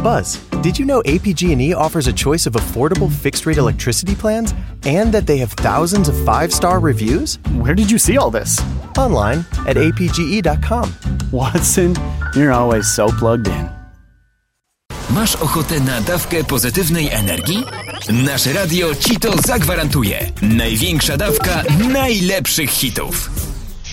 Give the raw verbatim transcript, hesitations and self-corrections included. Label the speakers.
Speaker 1: Buzz, did you know A P G and E offers a choice of affordable fixed-rate electricity plans and that they have thousands of five-star reviews?
Speaker 2: Where did you see all this?
Speaker 1: Online at a p g e dot com.
Speaker 2: Watson, you're always so plugged in.
Speaker 3: Masz ochotę na dawkę pozytywnej energii? Nasze radio ci to zagwarantuje. Największa dawka najlepszych hitów.